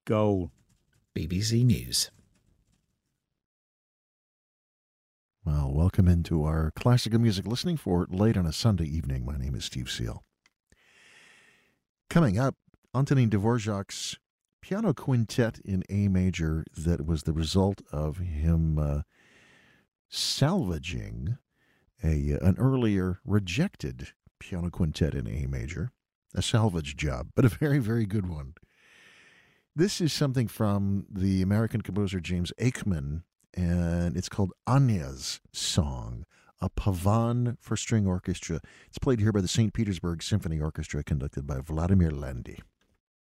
goal. BBC News. Well, welcome into our classical music listening for late on a Sunday evening. My name is Steve Seal. Coming up, Antonin Dvorak's piano quintet in A major that was the result of him salvaging an earlier rejected piano quintet in A major. A salvage job, but a very, very good one. This is something from the American composer James Aikman, and it's called Anya's Song, a pavan for string orchestra. It's played here by the St. Petersburg Symphony Orchestra, conducted by Vladimir Landy.